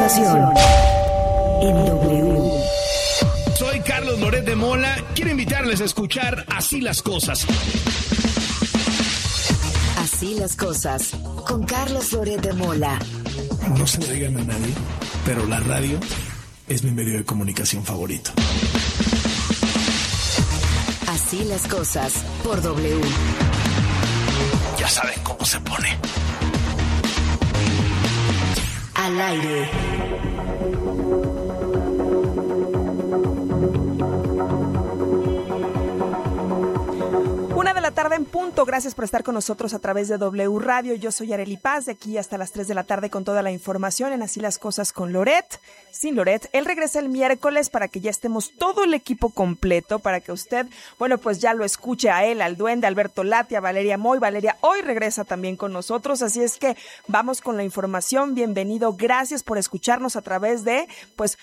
información en W. Soy Carlos Loret de Mola. Quiero invitarles a escuchar Así las Cosas. Así las cosas, con Carlos Loret de Mola. No se lo digan a nadie, pero la radio es mi medio de comunicación favorito. Así las cosas, por W. Ya saben cómo se pone. Al aire. 1 de la tarde en punto. Gracias por estar con nosotros a través de W Radio. Yo soy Arely Paz, de aquí hasta las 3 de la tarde con toda la información en Así las Cosas con Loret. Sin Loret, él regresa el miércoles para que ya estemos todo el equipo completo, para que usted, bueno, pues ya lo escuche a él, al duende, Alberto Lati, a Valeria Moy. Valeria hoy regresa también con nosotros, así es que vamos con la información. Bienvenido, gracias por escucharnos a través de, pues,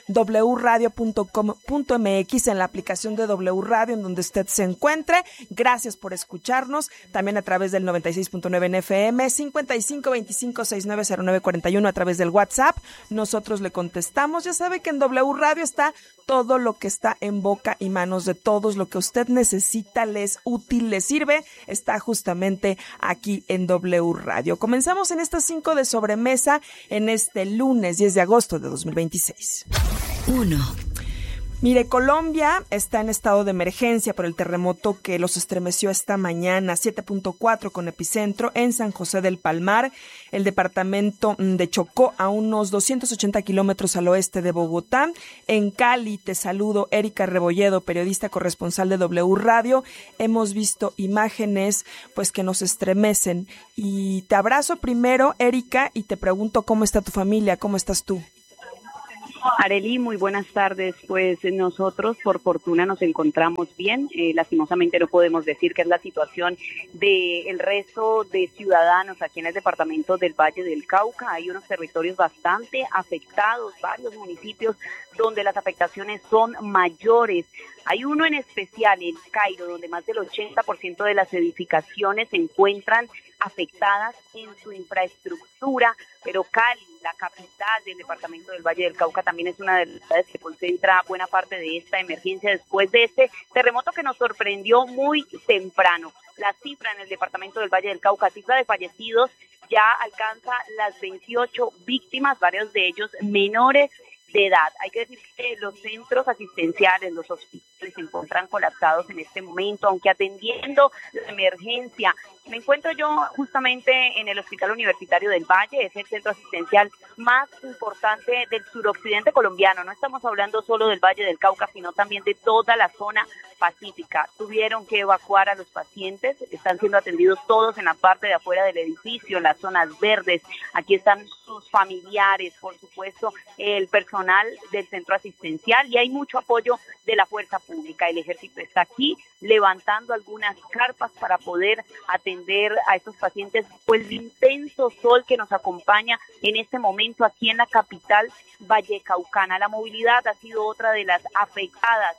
wradio.com.mx, en la aplicación de W Radio, en donde usted se encuentre. Gracias por escucharnos, también a través del 96.9 en FM, 5525690941 a través del WhatsApp. Nosotros le contestamos. Ya sabe que en W Radio está todo lo que está en boca y manos de todos, lo que usted necesita, le es útil, le sirve, está justamente aquí en W Radio. Comenzamos en estas 5 de sobremesa en este lunes 10 de agosto de 2026. 1. Mire, Colombia está en estado de emergencia por el terremoto que los estremeció esta mañana, 7.4 con epicentro en San José del Palmar, el departamento de Chocó, a unos 280 kilómetros al oeste de Bogotá. En Cali, te saludo, Erika Rebolledo, periodista corresponsal de W Radio. Hemos visto imágenes pues que nos estremecen y te abrazo primero, Erika, y te pregunto cómo está tu familia, cómo estás tú. Arely, muy buenas tardes. Pues nosotros, por fortuna, nos encontramos bien. Lastimosamente no podemos decir que es la situación del resto de ciudadanos aquí en el departamento del Valle del Cauca. Hay unos territorios bastante afectados, varios municipios donde las afectaciones son mayores. Hay uno en especial, el Cairo, donde más del 80% de las edificaciones se encuentran afectadas en su infraestructura, pero Cali, la capital del departamento del Valle del Cauca, también es una de las ciudades que concentra buena parte de esta emergencia después de este terremoto que nos sorprendió muy temprano. La cifra en el departamento del Valle del Cauca, cifra de fallecidos, ya alcanza las 28 víctimas, varios de ellos menores de edad. Hay que decir que los centros asistenciales, los hospitales se encuentran colapsados en este momento, aunque atendiendo la emergencia. Me encuentro yo justamente en el Hospital Universitario del Valle, es el centro asistencial más importante del suroccidente colombiano. No estamos hablando solo del Valle del Cauca, sino también de toda la zona pacífica. Tuvieron que evacuar a los pacientes, están siendo atendidos todos en la parte de afuera del edificio, en las zonas verdes. Aquí están sus familiares, por supuesto, el personal del centro asistencial, y hay mucho apoyo de la fuerza pública. El ejército está aquí levantando algunas carpas para poder atender a estos pacientes, pues el intenso sol que nos acompaña en este momento aquí en la capital vallecaucana. La movilidad ha sido otra de las afectadas.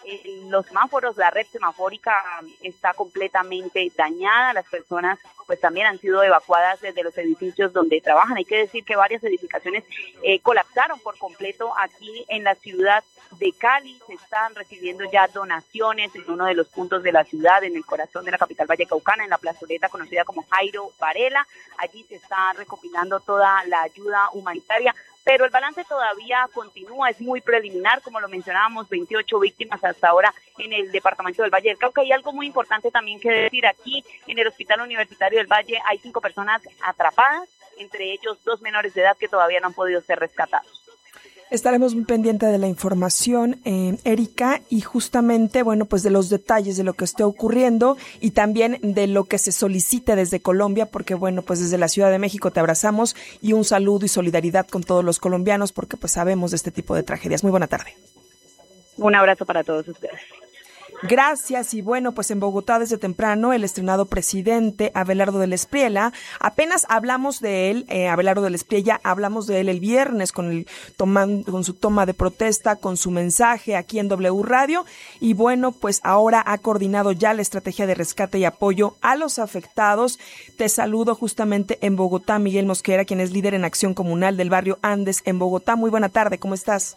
Los semáforos, la red semafórica está completamente dañada. Las personas pues también han sido evacuadas desde los edificios donde trabajan. Hay que decir que varias edificaciones colapsaron por completo aquí en la ciudad de Cali. Se están recibiendo ya donaciones en uno de los puntos de la ciudad, en el corazón de la capital vallecaucana, en la plazoleta conocida como Jairo Varela. Allí se está recopilando toda la ayuda humanitaria, pero el balance todavía continúa, es muy preliminar, como lo mencionábamos, 28 víctimas hasta ahora en el departamento del Valle del Cauca. Y algo muy importante también que decir, aquí en el Hospital Universitario del Valle hay 5 personas atrapadas, entre ellos 2 menores de edad que todavía no han podido ser rescatados. Estaremos muy pendientes de la información, Erika, y justamente, bueno, pues de los detalles de lo que esté ocurriendo y también de lo que se solicite desde Colombia, porque bueno, pues desde la Ciudad de México te abrazamos y un saludo y solidaridad con todos los colombianos, porque pues sabemos de este tipo de tragedias. Muy buena tarde. Un abrazo para todos ustedes. Gracias. Y bueno, pues en Bogotá desde temprano el estrenado presidente Abelardo del Espriella, apenas hablamos de él, Abelardo del Espriella, hablamos de él el viernes con su toma de protesta, con su mensaje aquí en W Radio. Y bueno, pues ahora ha coordinado ya la estrategia de rescate y apoyo a los afectados. Te saludo justamente en Bogotá, Miguel Mosquera, quien es líder en acción comunal del barrio Andes en Bogotá. Muy buena tarde, ¿cómo estás?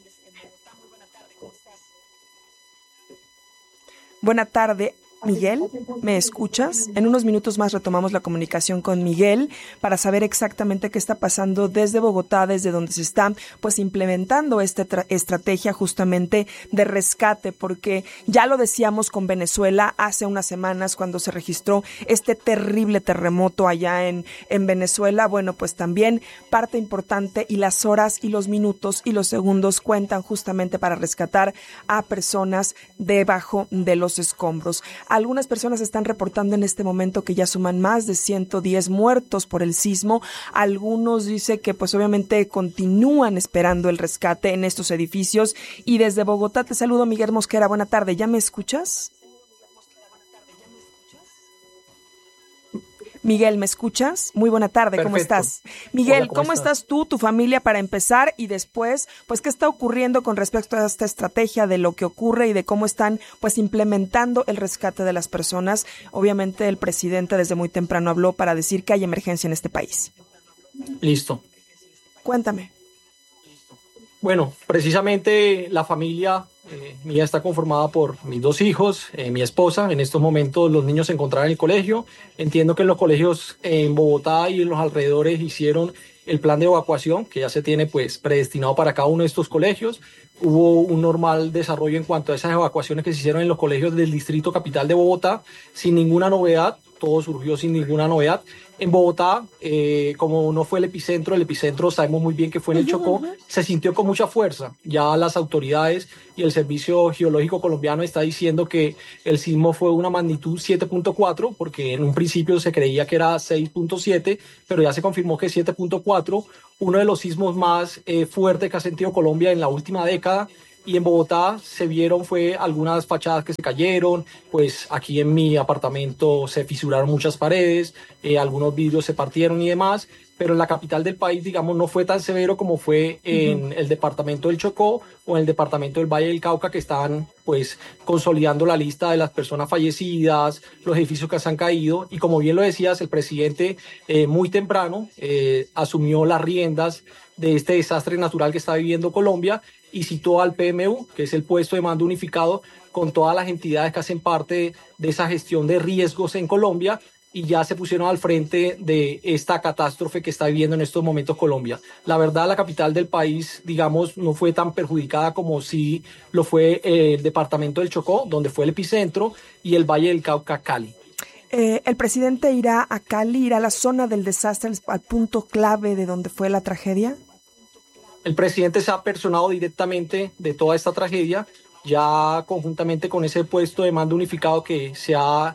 Buena tarde, Miguel, ¿me escuchas? En unos minutos más retomamos la comunicación con Miguel para saber exactamente qué está pasando desde Bogotá, desde donde se está pues implementando esta estrategia justamente de rescate, porque ya lo decíamos con Venezuela hace unas semanas cuando se registró este terrible terremoto allá en Venezuela. Bueno, pues también parte importante y las horas y los minutos y los segundos cuentan justamente para rescatar a personas debajo de los escombros. Algunas personas están reportando en este momento que ya suman más de 110 muertos por el sismo. Algunos dicen que pues obviamente continúan esperando el rescate en estos edificios. Y desde Bogotá te saludo, Miguel Mosquera. Buena tarde, ¿ya me escuchas? Miguel, ¿me escuchas? Muy buena tarde, ¿cómo estás? Miguel, hola, ¿cómo estás tú, tu familia, para empezar? Y después, pues, ¿qué está ocurriendo con respecto a esta estrategia de lo que ocurre y de cómo están, pues, implementando el rescate de las personas? Obviamente, el presidente desde muy temprano habló para decir que hay emergencia en este país. Listo. Cuéntame. Bueno, precisamente la familia mía está conformada por mis dos hijos, mi esposa. En estos momentos los niños se encontraban en el colegio. Entiendo que en los colegios en Bogotá y en los alrededores hicieron el plan de evacuación que ya se tiene pues predestinado para cada uno de estos colegios. Hubo un normal desarrollo en cuanto a esas evacuaciones que se hicieron en los colegios del distrito capital de Bogotá, sin ninguna novedad. Todo surgió sin ninguna novedad. En Bogotá, como no fue el epicentro sabemos muy bien que fue en el Chocó, se sintió con mucha fuerza. Ya las autoridades y el Servicio Geológico Colombiano está diciendo que el sismo fue una magnitud 7.4, porque en un principio se creía que era 6.7, pero ya se confirmó que es 7.4, uno de los sismos más fuertes que ha sentido Colombia en la última década. Y en Bogotá se vieron fue algunas fachadas que se cayeron, pues aquí en mi apartamento se fisuraron muchas paredes, algunos vidrios se partieron y demás, pero en la capital del país, digamos, no fue tan severo como fue en el departamento del Chocó o en el departamento del Valle del Cauca, que estaban pues consolidando la lista de las personas fallecidas, los edificios que se han caído. Y como bien lo decías, el presidente muy temprano asumió las riendas de este desastre natural que está viviendo Colombia y citó al PMU, que es el puesto de mando unificado, con todas las entidades que hacen parte de esa gestión de riesgos en Colombia, y ya se pusieron al frente de esta catástrofe que está viviendo en estos momentos Colombia. La verdad, la capital del país, digamos, no fue tan perjudicada como si lo fue el departamento del Chocó, donde fue el epicentro, y el Valle del Cauca, Cali. ¿El presidente irá a Cali, irá a la zona del desastre, al punto clave de donde fue la tragedia? El presidente se ha personado directamente de toda esta tragedia, ya conjuntamente con ese puesto de mando unificado que se ha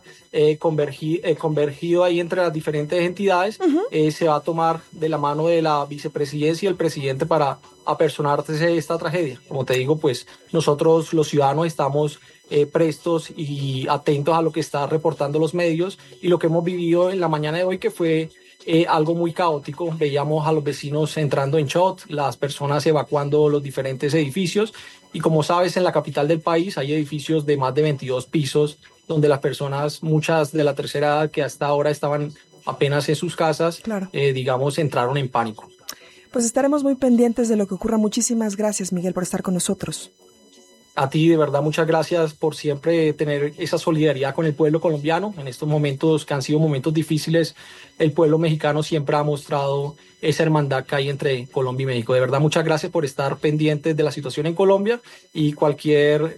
convergido ahí entre las diferentes entidades. Se va a tomar de la mano de la vicepresidencia y el presidente para apersonarse de esta tragedia. Como te digo, pues nosotros los ciudadanos estamos prestos y atentos a lo que están reportando los medios y lo que hemos vivido en la mañana de hoy, que fue algo muy caótico. Veíamos a los vecinos entrando en shock, las personas evacuando los diferentes edificios, y como sabes, en la capital del país hay edificios de más de 22 pisos donde las personas, muchas de la tercera edad que hasta ahora estaban apenas en sus casas, claro, digamos, entraron en pánico. Pues estaremos muy pendientes de lo que ocurra. Muchísimas gracias, Miguel, por estar con nosotros. A ti, de verdad, muchas gracias por siempre tener esa solidaridad con el pueblo colombiano. En estos momentos que han sido momentos difíciles, el pueblo mexicano siempre ha mostrado esa hermandad que hay entre Colombia y México. De verdad, muchas gracias por estar pendientes de la situación en Colombia, y cualquier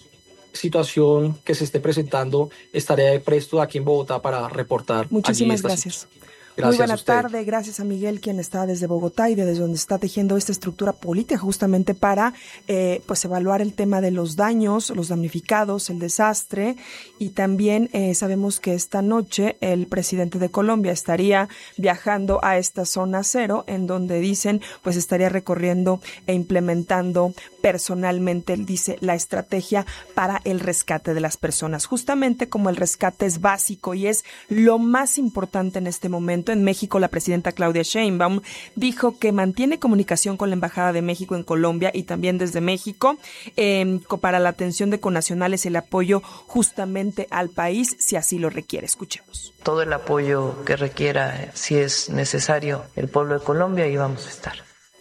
situación que se esté presentando, estaré presto aquí en Bogotá para reportar. Muchísimas gracias. Gracias. Muy buena a usted. tarde, gracias a Miguel, quien está desde Bogotá y desde donde está tejiendo esta estructura política justamente para pues evaluar el tema de los daños, los damnificados, el desastre, y también sabemos que esta noche el presidente de Colombia estaría viajando a esta zona cero, en donde dicen pues estaría recorriendo e implementando personalmente, él dice, la estrategia para el rescate de las personas. Justamente como el rescate es básico y es lo más importante en este momento, en México la presidenta Claudia Sheinbaum dijo que mantiene comunicación con la Embajada de México en Colombia y también desde México para la atención de connacionales y el apoyo justamente al país si así lo requiere. Escuchemos. Todo el apoyo que requiera, si es necesario, el pueblo de Colombia, ahí vamos a estar.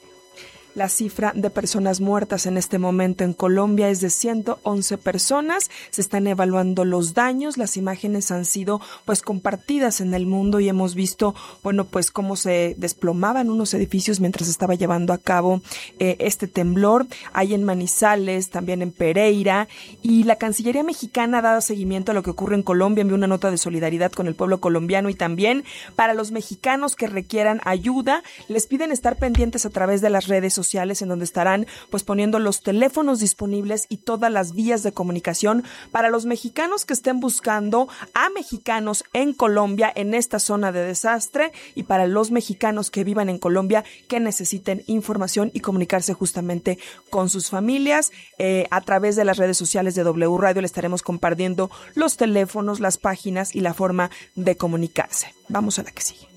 La cifra de personas muertas en este momento en Colombia es de 111 personas. Se están evaluando los daños. Las imágenes han sido pues compartidas en el mundo y hemos visto, bueno, pues cómo se desplomaban unos edificios mientras se estaba llevando a cabo este temblor. Hay en Manizales, también en Pereira, y la Cancillería mexicana ha dado seguimiento a lo que ocurre en Colombia. Envió una nota de solidaridad con el pueblo colombiano y también para los mexicanos que requieran ayuda. Les piden estar pendientes a través de las redes sociales, en donde estarán pues poniendo los teléfonos disponibles y todas las vías de comunicación para los mexicanos que estén buscando a mexicanos en Colombia en esta zona de desastre, y para los mexicanos que vivan en Colombia que necesiten información y comunicarse justamente con sus familias. A través de las redes sociales de W Radio le estaremos compartiendo los teléfonos, las páginas y la forma de comunicarse. Vamos a la que sigue.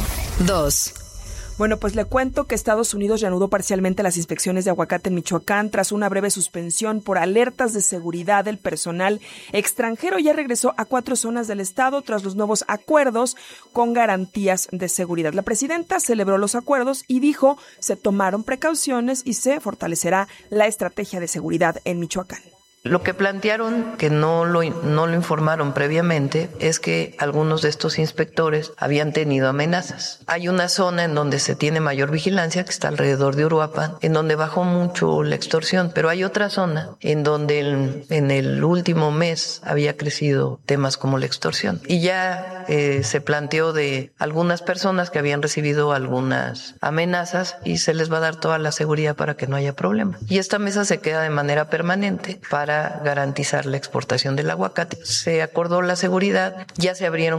2. Bueno, pues le cuento que Estados Unidos reanudó parcialmente las inspecciones de aguacate en Michoacán tras una breve suspensión por alertas de seguridad del personal extranjero. Ya regresó a 4 zonas del estado tras los nuevos acuerdos con garantías de seguridad. La presidenta celebró los acuerdos y dijo se tomaron precauciones y se fortalecerá la estrategia de seguridad en Michoacán. Lo que plantearon, que no lo informaron previamente, es que algunos de estos inspectores habían tenido amenazas. Hay una zona en donde se tiene mayor vigilancia, que está alrededor de Uruapan, en donde bajó mucho la extorsión, pero hay otra zona en donde en el último mes había crecido temas como la extorsión. Y ya se planteó de algunas personas que habían recibido algunas amenazas y se les va a dar toda la seguridad para que no haya problema. Y esta mesa se queda de manera permanente para garantizar la exportación del aguacate. Se acordó la seguridad, ya se abrieron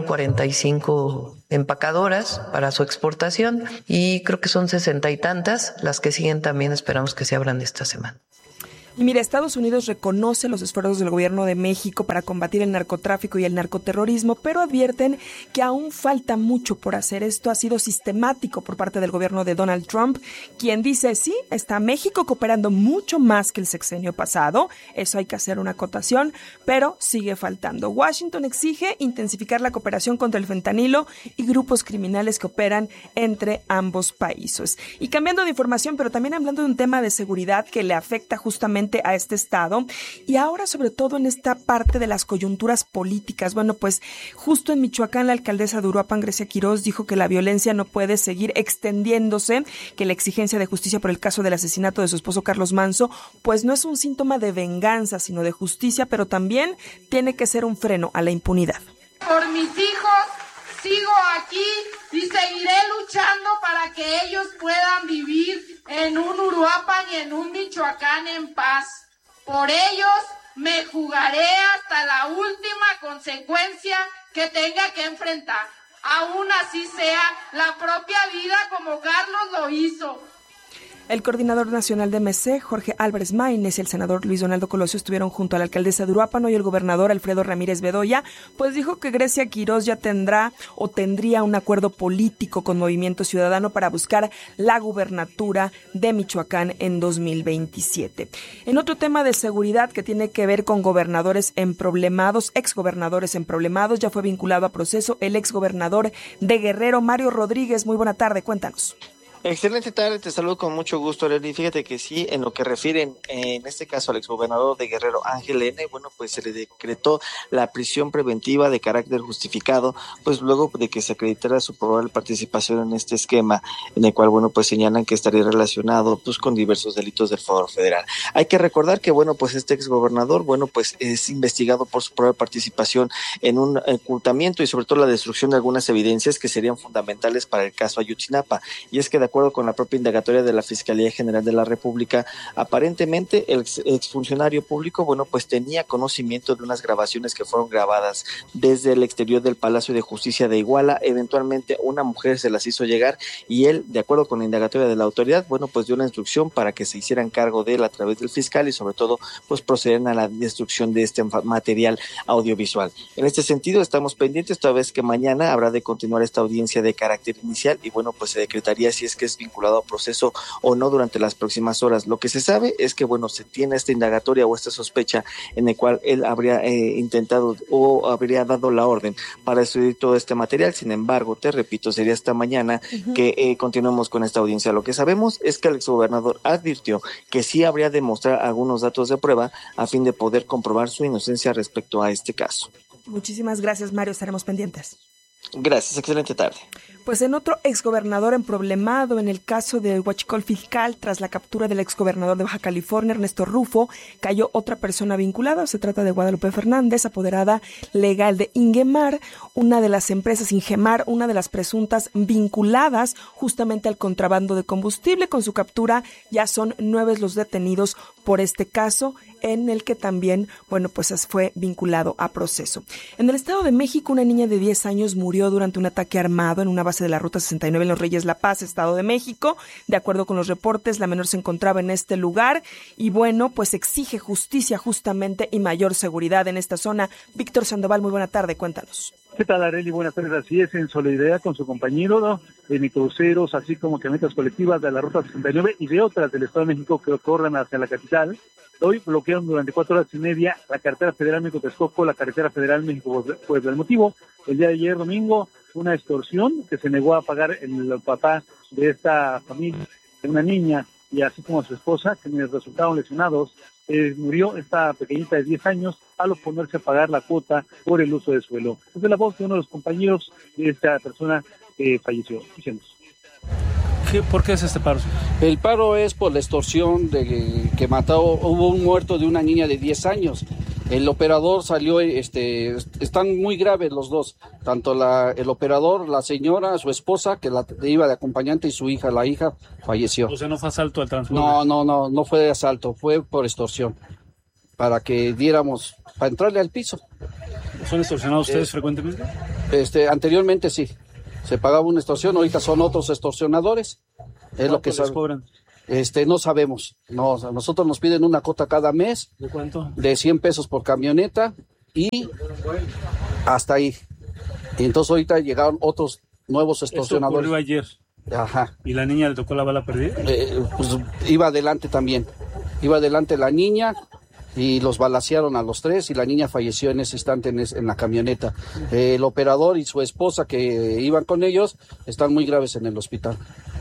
45 empacadoras para su exportación y creo que son 60 y tantas. Las que siguen también esperamos que se abran esta semana. Y mira, Estados Unidos reconoce los esfuerzos del gobierno de México para combatir el narcotráfico y el narcoterrorismo, pero advierten que aún falta mucho por hacer. Esto ha sido sistemático por parte del gobierno de Donald Trump, quien dice, sí, está México cooperando mucho más que el sexenio pasado, eso hay que hacer una acotación, pero sigue faltando. Washington exige intensificar la cooperación contra el fentanilo y grupos criminales que operan entre ambos países. Y cambiando de información, pero también hablando de un tema de seguridad que le afecta justamente a este estado y ahora sobre todo en esta parte de las coyunturas políticas. Bueno, pues justo en Michoacán la alcaldesa de Uruapan, Grecia Quiroz, dijo que la violencia no puede seguir extendiéndose, que la exigencia de justicia por el caso del asesinato de su esposo Carlos Manzo pues no es un síntoma de venganza sino de justicia, pero también tiene que ser un freno a la impunidad. Por mis hijos sigo aquí y seguiré luchando para que ellos puedan vivir en un Uruapan y en un Michoacán en paz. Por ellos me jugaré hasta la última consecuencia que tenga que enfrentar. Aún así sea la propia vida como Carlos lo hizo. El coordinador nacional de MC, Jorge Álvarez Maínez, y el senador Luis Donaldo Colosio estuvieron junto a la alcaldesa de Uruapan y el gobernador Alfredo Ramírez Bedoya, pues dijo que Grecia Quiroz ya tendría un acuerdo político con Movimiento Ciudadano para buscar la gubernatura de Michoacán en 2027. En otro tema de seguridad que tiene que ver con gobernadores emproblemados, exgobernadores emproblemados, ya fue vinculado a proceso el exgobernador de Guerrero, Mario Rodríguez. Muy buena tarde, cuéntanos. Excelente tarde, te saludo con mucho gusto, Arely. Fíjate que sí, en lo que refieren, en este caso al exgobernador de Guerrero, Ángel N., bueno, pues se le decretó la prisión preventiva de carácter justificado, pues luego de que se acreditara su probable participación en este esquema, en el cual, bueno, pues señalan que estaría relacionado, pues, con diversos delitos del Foro Federal. Hay que recordar que, bueno, pues este exgobernador, bueno, pues es investigado por su probable participación en un ocultamiento y sobre todo la destrucción de algunas evidencias que serían fundamentales para el caso Ayotzinapa. Y es que de acuerdo con la propia indagatoria de la Fiscalía General de la República, aparentemente el exfuncionario público, bueno, pues tenía conocimiento de unas grabaciones que fueron grabadas desde el exterior del Palacio de Justicia de Iguala. Eventualmente una mujer se las hizo llegar y él, de acuerdo con la indagatoria de la autoridad, bueno, pues dio una instrucción para que se hicieran cargo de él a través del fiscal y sobre todo, pues proceden a la destrucción de este material audiovisual. En este sentido, estamos pendientes, toda vez que mañana habrá de continuar esta audiencia de carácter inicial y bueno, pues se decretaría si es que es vinculado a proceso o no durante las próximas horas. Lo que se sabe es que, bueno, se tiene esta indagatoria o esta sospecha en el cual él habría intentado o habría dado la orden para destruir todo este material. Sin embargo, te repito, sería hasta mañana que continuemos con esta audiencia. Lo que sabemos es que el exgobernador advirtió que sí habría de mostrar algunos datos de prueba a fin de poder comprobar su inocencia respecto a este caso. Muchísimas gracias, Mario. Estaremos pendientes. Gracias, excelente tarde. Pues en otro exgobernador emproblemado en el caso del huachicol fiscal, tras la captura del exgobernador de Baja California, Ernesto Rufo, cayó otra persona vinculada. Se trata de Guadalupe Fernández, apoderada legal de Ingemar, una de las empresas Ingemar, una de las presuntas vinculadas justamente al contrabando de combustible. Con su captura ya son 9 los detenidos por este caso, en el que también, bueno, pues fue vinculado a proceso. En el Estado de México, una niña de 10 años murió durante un ataque armado en una base de la Ruta 69 en Los Reyes La Paz, Estado de México. De acuerdo con los reportes, la menor se encontraba en este lugar y, bueno, pues exige justicia justamente y mayor seguridad en esta zona. Víctor Sandoval, muy buena tarde, cuéntanos. ¿Qué tal, Arely? Buenas tardes. Así es, en solidaridad con su compañero, ¿no?, de microbuseros, así como camionetas colectivas de la Ruta 69 y de otras del Estado de México que corren hacia la capital. Hoy bloquearon durante 4 horas y media la carretera federal México-Texcoco, la carretera federal México-Puebla. El motivo, el día de ayer domingo, una extorsión que se negó a pagar el papá de esta familia, de una niña, y así como a su esposa, quienes resultaron lesionados. Murió esta pequeñita de 10 años al oponerse a pagar la cuota por el uso de suelo. Es la voz de uno de los compañeros de esta persona que falleció. Escuchemos. ¿Por qué es este paro? El paro es por la extorsión de que hubo un muerto de una niña de 10 años. El operador salió, están muy graves los dos, tanto el operador, la señora, su esposa, que iba de acompañante, y su hija, la hija, falleció. O sea, ¿no fue asalto al transporte? No fue de asalto, fue por extorsión, para entrarle al piso. ¿Son extorsionados ustedes frecuentemente? Anteriormente sí, se pagaba una extorsión, ahorita son otros extorsionadores. Es lo que les cobran. No sabemos. No, nosotros nos piden una cuota cada mes. ¿De cuánto? De 100 pesos por camioneta y hasta ahí. Y entonces ahorita llegaron otros nuevos extorsionadores. Esto ocurrió ayer. Ajá. ¿Y la niña le tocó la bala perdida? Pues iba adelante también. Iba adelante la niña y los balacearon a los 3 y la niña falleció en ese instante en la camioneta. El operador y su esposa que iban con ellos están muy graves en el hospital.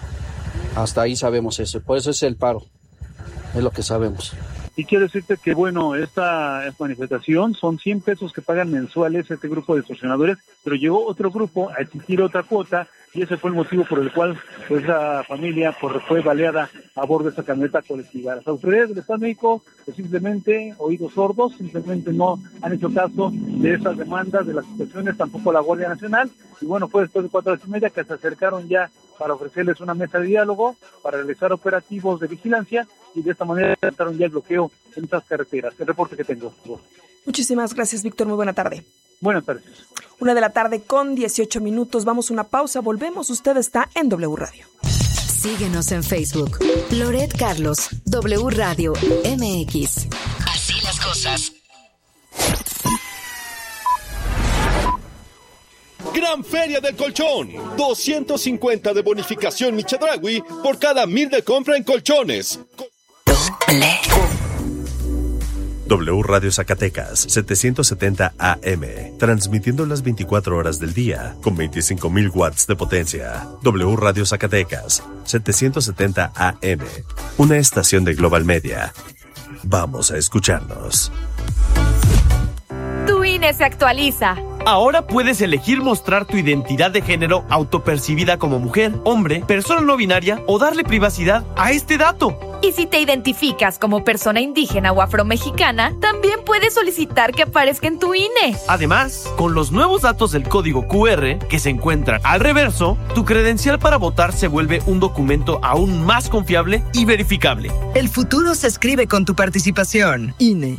Hasta ahí sabemos eso, por eso es el paro, es lo que sabemos. Y quiero decirte que, bueno, esta manifestación son 100 pesos que pagan mensuales este grupo de extorsionadores, pero llegó otro grupo a exigir otra cuota y ese fue el motivo por el cual pues la familia fue baleada a bordo de esta camioneta colectiva. Las autoridades del Estado de México pues, simplemente oídos sordos, simplemente no han hecho caso de esas demandas, de las situaciones, tampoco la Guardia Nacional, y bueno, fue después de 4 horas y media que se acercaron ya para ofrecerles una mesa de diálogo, para realizar operativos de vigilancia, y de esta manera trataron ya el bloqueo en estas carreteras. El reporte que tengo. Muchísimas gracias, Víctor. Muy buena tarde. Buenas tardes. 1:18 p.m. Vamos a una pausa. Volvemos. Usted está en W Radio. Síguenos en Facebook. Loret Carlos, W Radio MX. Así las cosas. Gran Feria del Colchón. 250 de bonificación Michedraui por cada 1,000 de compra en colchones. W Radio Zacatecas, 770 AM, transmitiendo las 24 horas del día, con 25,000 watts de potencia. W Radio Zacatecas, 770 AM, una estación de Global Media. Vamos a escucharnos. Tu INE se actualiza. Ahora puedes elegir mostrar tu identidad de género autopercibida como mujer, hombre, persona no binaria o darle privacidad a este dato. Y si te identificas como persona indígena o afromexicana, también puedes solicitar que aparezca en tu INE. Además, con los nuevos datos del código QR que se encuentran al reverso, tu credencial para votar se vuelve un documento aún más confiable y verificable. El futuro se escribe con tu participación. INE.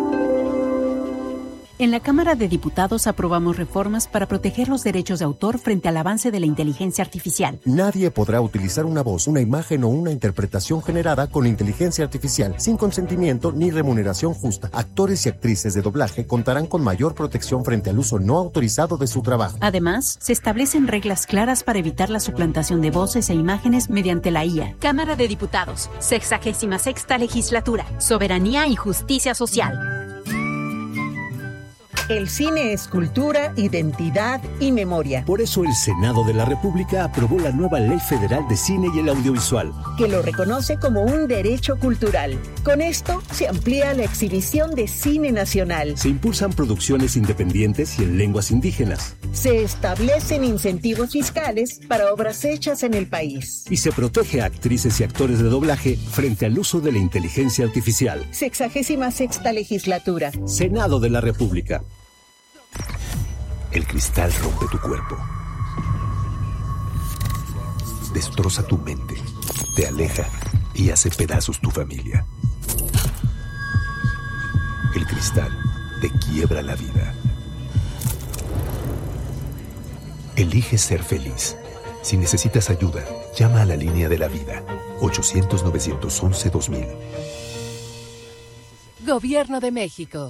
En la Cámara de Diputados aprobamos reformas para proteger los derechos de autor frente al avance de la inteligencia artificial. Nadie podrá utilizar una voz, una imagen o una interpretación generada con inteligencia artificial sin consentimiento ni remuneración justa. Actores y actrices de doblaje contarán con mayor protección frente al uso no autorizado de su trabajo. Además, se establecen reglas claras para evitar la suplantación de voces e imágenes mediante la IA. Cámara de Diputados, 66ª Legislatura, Soberanía y Justicia Social. El cine es cultura, identidad y memoria. Por eso el Senado de la República aprobó la nueva Ley Federal de Cine y el Audiovisual, que lo reconoce como un derecho cultural. Con esto se amplía la exhibición de cine nacional. Se impulsan producciones independientes y en lenguas indígenas. Se establecen incentivos fiscales para obras hechas en el país. Y se protege a actrices y actores de doblaje frente al uso de la inteligencia artificial. 66ª Legislatura. Senado de la República. El cristal rompe tu cuerpo, destroza tu mente, te aleja y hace pedazos tu familia. El cristal te quiebra la vida. Elige ser feliz. Si necesitas ayuda, llama a la línea de la vida, 800-911-2000. Gobierno de México.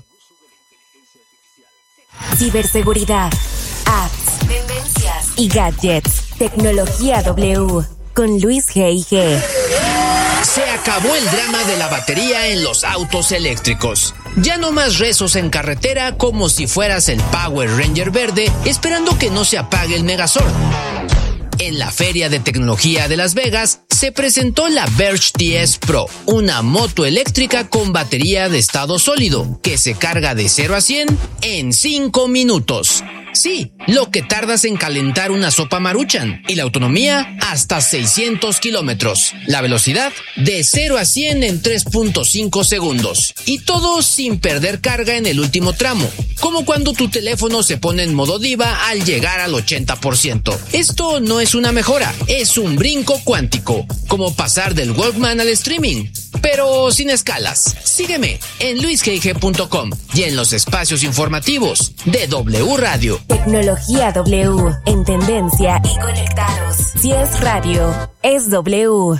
Ciberseguridad, apps, tendencias y gadgets. Tecnología W con Luis G.I.G. Se acabó el drama de la batería en los autos eléctricos. Ya no más rezos en carretera como si fueras el Power Ranger verde esperando que no se apague el Megazord. En la Feria de Tecnología de Las Vegas se presentó la Verge TS Pro, una moto eléctrica con batería de estado sólido que se carga de 0 a 100 en 5 minutos. Sí, lo que tardas en calentar una sopa Maruchan, y la autonomía hasta 600 kilómetros. La velocidad de 0 a 100 en 3.5 segundos. Y todo sin perder carga en el último tramo, como cuando tu teléfono se pone en modo diva al llegar al 80%. Esto no es una mejora, es un brinco cuántico, como pasar del Walkman al streaming, pero sin escalas. Sígueme en luisgig.com y en los espacios informativos de W Radio. Tecnología W, en tendencia y conectados. Si es radio, es W.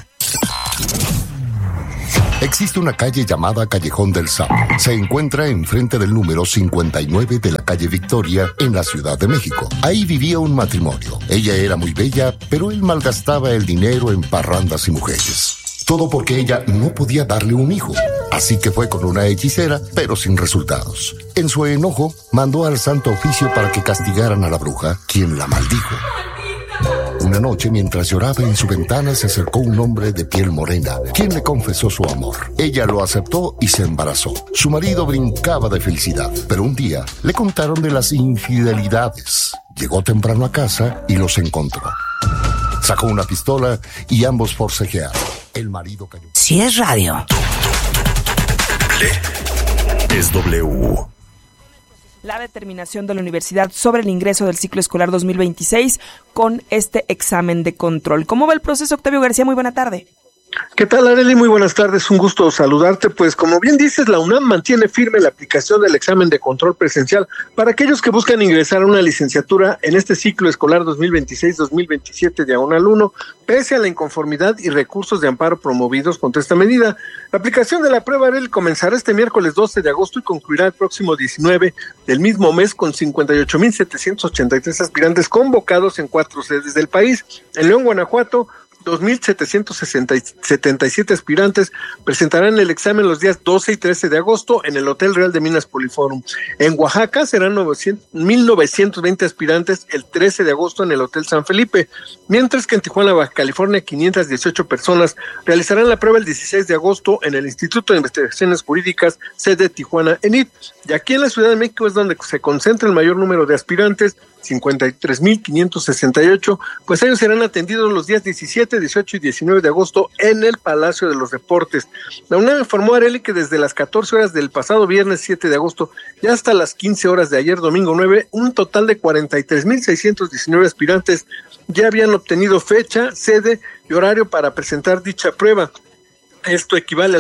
Existe una calle llamada Callejón del Sapo. Se encuentra enfrente del número 59 de la calle Victoria, en la Ciudad de México. Ahí vivía un matrimonio. Ella era muy bella, pero él malgastaba el dinero en parrandas y mujeres. Todo porque ella no podía darle un hijo. Así que fue con una hechicera, pero sin resultados. En su enojo, mandó al Santo Oficio para que castigaran a la bruja, quien la maldijo. Una noche, mientras lloraba en su ventana, se acercó un hombre de piel morena, quien le confesó su amor. Ella lo aceptó y se embarazó. Su marido brincaba de felicidad, pero un día le contaron de las infidelidades. Llegó temprano a casa y los encontró. Sacó una pistola y ambos forcejearon. El marido cayó. Si es radio, es W. La determinación de la universidad sobre el ingreso del ciclo escolar 2026 con este examen de control. ¿Cómo va el proceso, Octavio García? Muy buena tarde. ¿Qué tal, Arely? Muy buenas tardes, un gusto saludarte. Pues como bien dices, la UNAM mantiene firme la aplicación del examen de control presencial para aquellos que buscan ingresar a una licenciatura en este ciclo escolar 2026-2027 diagonal 1, pese a la inconformidad y recursos de amparo promovidos contra esta medida. La aplicación de la prueba, Arely, comenzará este miércoles 12 de agosto y concluirá el próximo 19 del mismo mes con 58,783 aspirantes convocados en 4 sedes del país. En León, Guanajuato, 2,777 aspirantes presentarán el examen los días 12 y 13 de agosto en el Hotel Real de Minas Poliforum. En Oaxaca serán 1,920 aspirantes el 13 de agosto en el Hotel San Felipe, mientras que en Tijuana, Baja California, 518 personas realizarán la prueba el 16 de agosto en el Instituto de Investigaciones Jurídicas, sede Tijuana ENIT. Y aquí en la Ciudad de México es donde se concentra el mayor número de aspirantes, 53,568, pues ellos serán atendidos los días 17, 18 y 19 de agosto en el Palacio de los Deportes. La UNAM informó a Arely que desde las 14 horas del pasado viernes 7 de agosto y hasta las 15 horas de ayer domingo 9, un total de 43,619 aspirantes ya habían obtenido fecha, sede y horario para presentar dicha prueba. Esto equivale al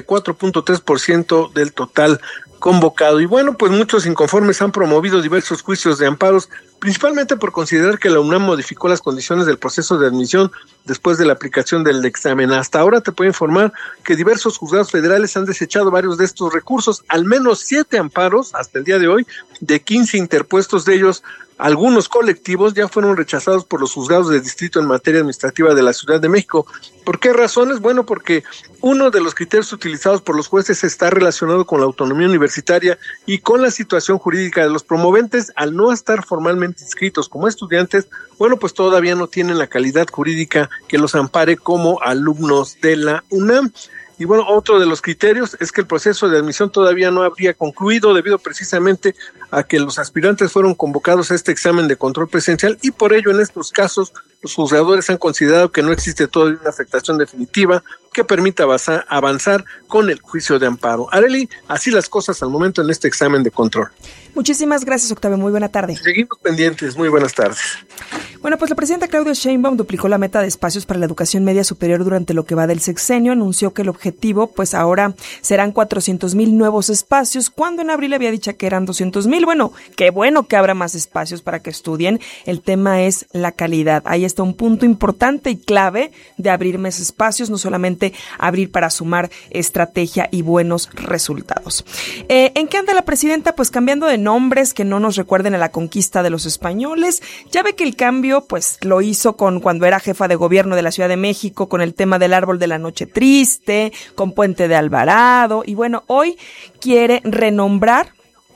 74.3% del total convocado. Y bueno, pues muchos inconformes han promovido diversos juicios de amparos, principalmente por considerar que la UNAM modificó las condiciones del proceso de admisión después de la aplicación del examen. Hasta ahora te puedo informar que diversos juzgados federales han desechado varios de estos recursos, al menos 7 amparos hasta el día de hoy, de 15 interpuestos de ellos. Algunos colectivos ya fueron rechazados por los juzgados de distrito en materia administrativa de la Ciudad de México. ¿Por qué razones? Bueno, porque uno de los criterios utilizados por los jueces está relacionado con la autonomía universitaria y con la situación jurídica de los promoventes. Al no estar formalmente inscritos como estudiantes, bueno, pues todavía no tienen la calidad jurídica que los ampare como alumnos de la UNAM. Y bueno, otro de los criterios es que el proceso de admisión todavía no habría concluido debido precisamente a que los aspirantes fueron convocados a este examen de control presencial y por ello en estos casos los juzgadores han considerado que no existe todavía una afectación definitiva que permita avanzar con el juicio de amparo. Arely, así las cosas al momento en este examen de control. Muchísimas gracias, Octavio. Muy buena tarde. Seguimos pendientes. Muy buenas tardes. Bueno, pues la presidenta Claudia Sheinbaum duplicó la meta de espacios para la educación media superior durante lo que va del sexenio. Anunció que el objetivo, pues ahora serán 400,000 nuevos espacios, cuando en abril había dicho que eran 200,000. Bueno que habrá más espacios para que estudien. El tema es la calidad. Ahí está un punto importante y clave de abrir más espacios, no solamente abrir para sumar estrategia y buenos resultados. ¿En qué anda la presidenta? Pues cambiando de nombres que no nos recuerden a la conquista de los españoles. Ya ve que el cambio pues lo hizo cuando era jefa de gobierno de la Ciudad de México, con el tema del árbol de la noche triste, con Puente de Alvarado, y bueno, hoy quiere renombrar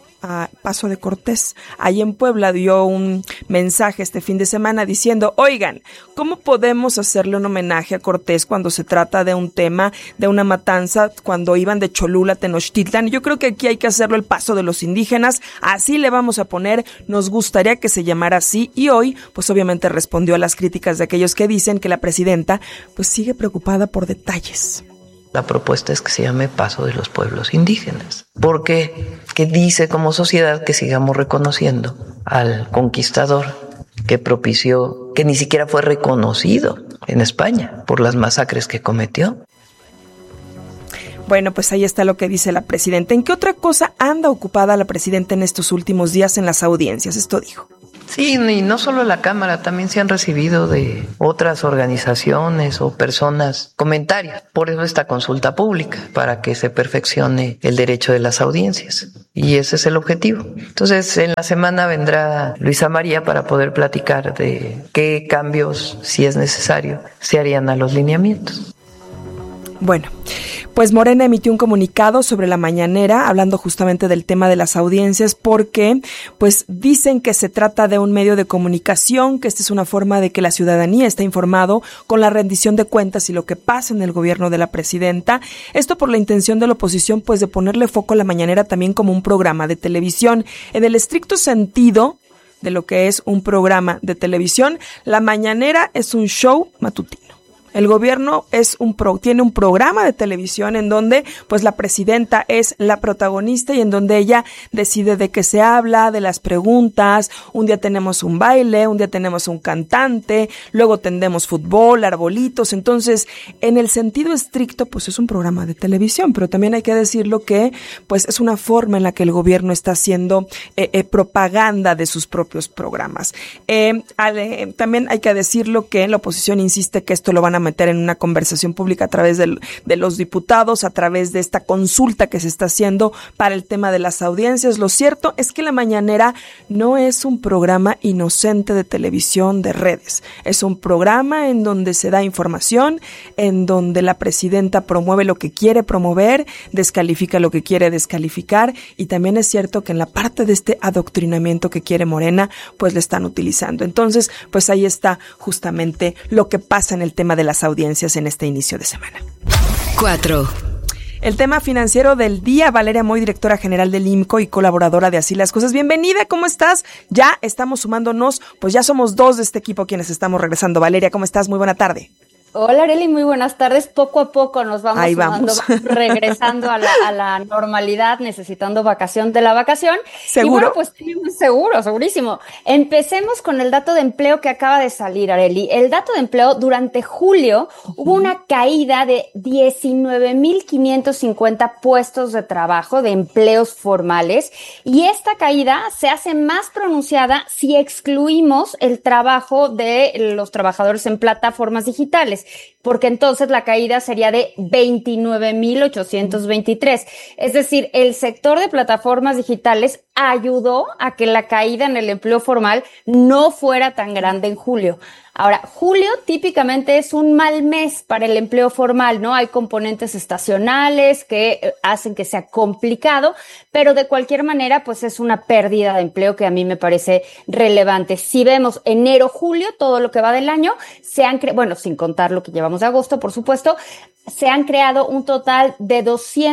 a Paso de Cortés. Ahí en Puebla dio un mensaje este fin de semana diciendo, oigan, ¿cómo podemos hacerle un homenaje a Cortés cuando se trata de un tema, de una matanza, cuando iban de Cholula a Tenochtitlan? Yo creo que aquí hay que hacerlo el paso de los indígenas, así le vamos a poner, nos gustaría que se llamara así, y hoy, pues obviamente respondió a las críticas de aquellos que dicen que la presidenta, pues sigue preocupada por detalles. La propuesta es que se llame Paso de los Pueblos Indígenas, porque que dice como sociedad que sigamos reconociendo al conquistador que propició, que ni siquiera fue reconocido en España por las masacres que cometió. Bueno, pues ahí está lo que dice la presidenta. ¿En qué otra cosa anda ocupada la presidenta en estos últimos días en las audiencias? Esto dijo. Sí, y no solo la Cámara, también se han recibido de otras organizaciones o personas comentarios. Por eso esta consulta pública, para que se perfeccione el derecho de las audiencias. Y ese es el objetivo. Entonces, en la semana vendrá Luisa María para poder platicar de qué cambios, si es necesario, se harían a los lineamientos. Bueno, pues Morena emitió un comunicado sobre la mañanera hablando justamente del tema de las audiencias porque pues dicen que se trata de un medio de comunicación, que esta es una forma de que la ciudadanía esté informado con la rendición de cuentas y lo que pasa en el gobierno de la presidenta. Esto por la intención de la oposición pues de ponerle foco a la mañanera también como un programa de televisión. En el estricto sentido de lo que es un programa de televisión, la mañanera es un show matutino. El gobierno tiene un programa de televisión en donde pues la presidenta es la protagonista y en donde ella decide de qué se habla, de las preguntas. Un día tenemos un baile, un día tenemos un cantante, luego tendremos fútbol, arbolitos. Entonces, en el sentido estricto, pues es un programa de televisión, pero también hay que decirlo que pues es una forma en la que el gobierno está haciendo propaganda de sus propios programas. También hay que decirlo que la oposición insiste que esto lo van a meter en una conversación pública a través de los diputados, a través de esta consulta que se está haciendo para el tema de las audiencias. Lo cierto es que La Mañanera no es un programa inocente de televisión, de redes. Es un programa en donde se da información, en donde la presidenta promueve lo que quiere promover, descalifica lo que quiere descalificar, y también es cierto que en la parte de este adoctrinamiento que quiere Morena, pues le están utilizando. Entonces, pues ahí está justamente lo que pasa en el tema de las audiencias en este inicio de semana. 4. El tema financiero del día, Valeria Moy, directora general del IMCO y colaboradora de Así las Cosas. Bienvenida, ¿cómo estás? Ya estamos sumándonos, pues ya somos 2 de este equipo quienes estamos regresando. Valeria, ¿cómo estás? Muy buena tarde. Hola, Arely, muy buenas tardes. Poco a poco nos vamos regresando a la normalidad, necesitando vacación de la vacación. ¿Seguro? Y bueno, pues segurísimo. Empecemos con el dato de empleo que acaba de salir, Arely. El dato de empleo durante julio hubo una caída de 19,550 puestos de trabajo, de empleos formales, y esta caída se hace más pronunciada si excluimos el trabajo de los trabajadores en plataformas digitales, porque entonces la caída sería de 29,823. Es decir, el sector de plataformas digitales ayudó a que la caída en el empleo formal no fuera tan grande en julio. Ahora, julio típicamente es un mal mes para el empleo formal, ¿no? Hay componentes estacionales que hacen que sea complicado, pero de cualquier manera, pues es una pérdida de empleo que a mí me parece relevante. Si vemos enero, julio, todo lo que va del año, sin contar lo que llevamos de agosto, por supuesto, se han creado un total de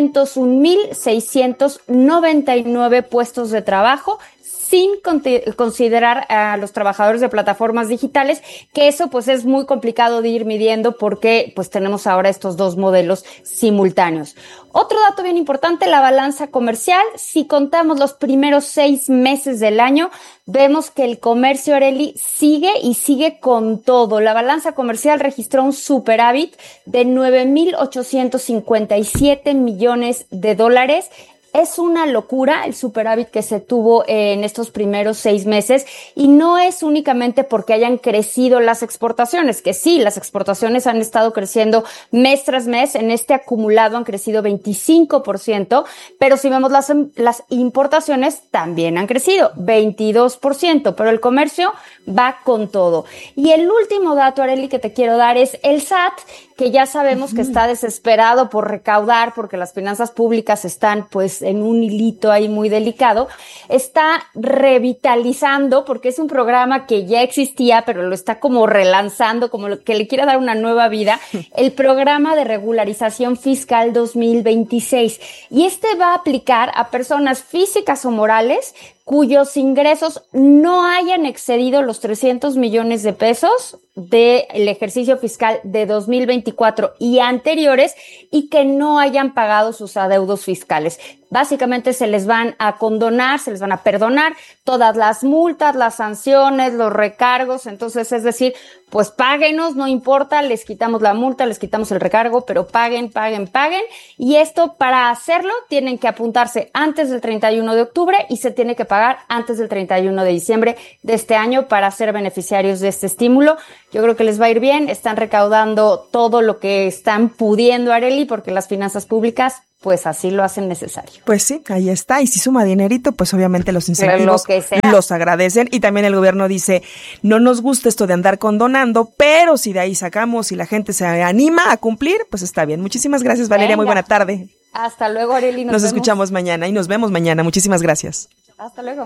201,699 puestos de trabajo, sin considerar a los trabajadores de plataformas digitales, que eso pues es muy complicado de ir midiendo porque pues tenemos ahora estos 2 modelos simultáneos. Otro dato bien importante, la balanza comercial. Si contamos los primeros 6 meses del año, vemos que el comercio, Arely, sigue con todo. La balanza comercial registró un superávit de 9,857 millones de dólares. Es una locura el superávit que se tuvo en estos primeros 6 meses, y no es únicamente porque hayan crecido las exportaciones, que sí, las exportaciones han estado creciendo mes tras mes. En este acumulado han crecido 25%, pero si vemos las importaciones también han crecido 22%, pero el comercio va con todo. Y el último dato, Arely, que te quiero dar es el SAT, que ya sabemos que está desesperado por recaudar porque las finanzas públicas están pues en un hilito ahí muy delicado. Está revitalizando, porque es un programa que ya existía, pero lo está como relanzando, como que le quiere dar una nueva vida, el programa de regularización fiscal 2026. Y este va a aplicar a personas físicas o morales cuyos ingresos no hayan excedido los 300 millones de pesos del ejercicio fiscal de 2024 y anteriores, y que no hayan pagado sus adeudos fiscales. Básicamente se les van a condonar, se les van a perdonar todas las multas, las sanciones, los recargos. Entonces, es decir, pues páguenos, no importa, les quitamos la multa, les quitamos el recargo, pero paguen. Y esto, para hacerlo, tienen que apuntarse antes del 31 de octubre y se tiene que pagar antes del 31 de diciembre de este año para ser beneficiarios de este estímulo. Yo creo que les va a ir bien, están recaudando todo lo que están pudiendo, Arely, porque las finanzas públicas pues así lo hacen necesario. Pues sí, ahí está. Y si suma dinerito, pues obviamente los incentivos los agradecen. Y también el gobierno dice, no nos gusta esto de andar condonando, pero si de ahí sacamos y la gente se anima a cumplir, pues está bien. Muchísimas gracias, Valeria. Venga. Muy buena tarde. Hasta luego, Arely. Nos escuchamos mañana y nos vemos mañana. Muchísimas gracias. Hasta luego.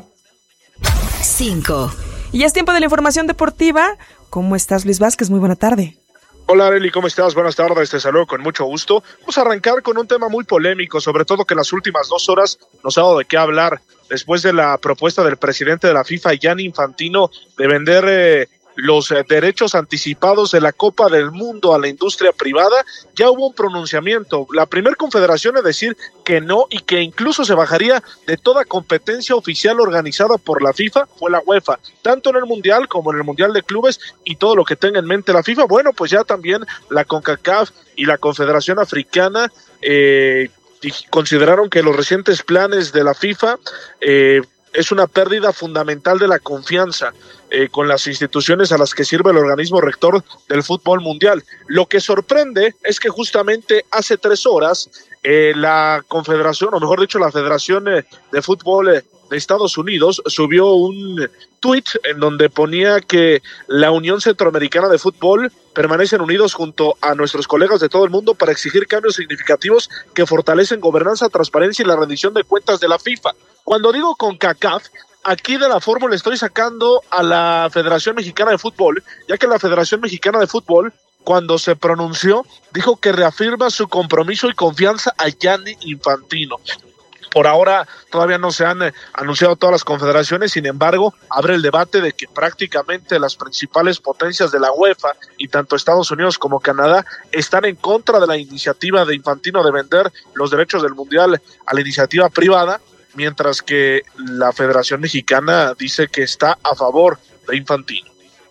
5. Y es tiempo de la información deportiva. ¿Cómo estás, Luis Vázquez? Muy buena tarde. Hola, Arely, ¿cómo estás? Buenas tardes, te saludo con mucho gusto. Vamos a arrancar con un tema muy polémico, sobre todo que en las últimas 2 horas nos ha dado de qué hablar después de la propuesta del presidente de la FIFA, Gianni Infantino, de vender los derechos anticipados de la Copa del Mundo a la industria privada. Ya hubo un pronunciamiento, la primera confederación a decir que no y que incluso se bajaría de toda competencia oficial organizada por la FIFA fue la UEFA, tanto en el Mundial como en el Mundial de Clubes y todo lo que tenga en mente la FIFA. Bueno, pues ya también la CONCACAF y la Confederación Africana consideraron que los recientes planes de la FIFA es una pérdida fundamental de la confianza con las instituciones a las que sirve el organismo rector del fútbol mundial. Lo que sorprende es que justamente hace 3 horas la Confederación, o mejor dicho, la Federación de Fútbol de Estados Unidos subió un tuit en donde ponía que la Unión Centroamericana de Fútbol permanecen unidos junto a nuestros colegas de todo el mundo para exigir cambios significativos que fortalecen gobernanza, transparencia y la rendición de cuentas de la FIFA. Cuando digo CONCACAF, aquí de la fórmula estoy sacando a la Federación Mexicana de Fútbol, ya que la Federación Mexicana de Fútbol, cuando se pronunció, dijo que reafirma su compromiso y confianza a Gianni Infantino. Por ahora todavía no se han anunciado todas las confederaciones, sin embargo, abre el debate de que prácticamente las principales potencias de la UEFA y tanto Estados Unidos como Canadá están en contra de la iniciativa de Infantino de vender los derechos del Mundial a la iniciativa privada, mientras que la Federación Mexicana dice que está a favor de Infantino.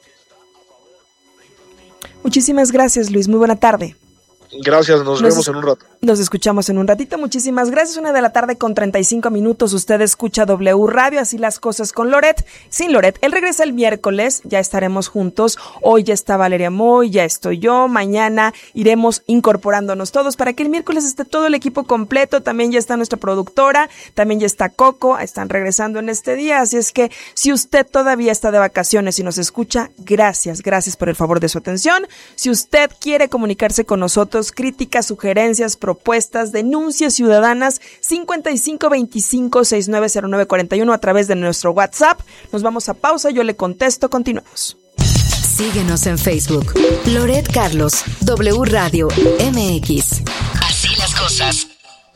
Muchísimas gracias, Luis. Muy buena tarde. Gracias, nos vemos en un rato. Nos escuchamos en un ratito. Muchísimas gracias. 1:35 p.m. Usted escucha W Radio, así las cosas con Loret. Sin Loret, él regresa el miércoles, ya estaremos juntos. Hoy ya está Valeria Moy, ya estoy yo. Mañana iremos incorporándonos todos para que el miércoles esté todo el equipo completo. También ya está nuestra productora, también ya está Coco, están regresando en este día. Así es que si usted todavía está de vacaciones y nos escucha, gracias por el favor de su atención. Si usted quiere comunicarse con nosotros, críticas, sugerencias, propuestas, denuncias ciudadanas, 5525-690941 a través de nuestro WhatsApp. Nos vamos a pausa, yo le contesto, continuamos. Síguenos en Facebook, Loret Carlos, W Radio MX. Así las cosas.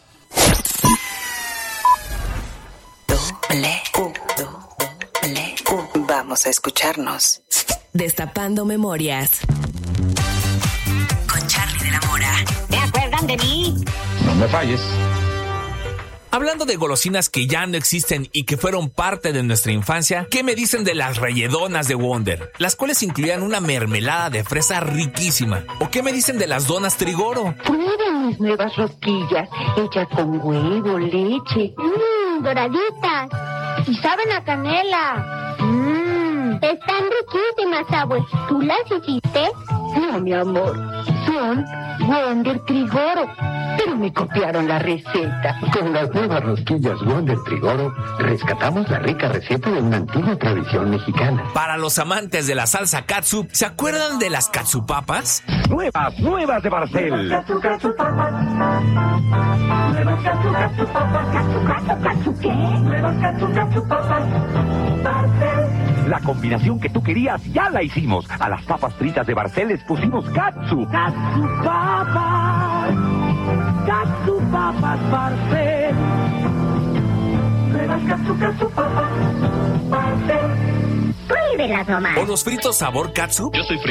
Vamos a escucharnos. Destapando memorias. Con Charlie de la Mora. ¿Se acuerdan de mí? No me falles. Hablando de golosinas que ya no existen y que fueron parte de nuestra infancia, ¿qué me dicen de las rayedonas de Wonder? Las cuales incluían una mermelada de fresa riquísima. ¿O qué me dicen de las donas Trigoro? Prueben mis nuevas rosquillas, hechas con huevo, leche. Doraditas. Y saben a canela. Están riquísimas, abue. ¿Tú las hiciste? No, mi amor. Son Wonder Trigoro. Pero me copiaron la receta. Con las nuevas rosquillas Wonder Trigoro, rescatamos la rica receta de una antigua tradición mexicana. Para los amantes de la salsa katsup, ¿se acuerdan de las katsupapas? Nuevas de Barcel. Katsupapas. Nuevas katsupapas. ¿Qué? Nuevas katsupapas. Barcel. La combinación que tú querías ya la hicimos. A las papas fritas de Barcel les pusimos katsu. Katsupapas. Katsupapas Barcel. Nuevas katsupapas Barcel. Pruébelas nomás. ¿O los fritos sabor katsu? Yo soy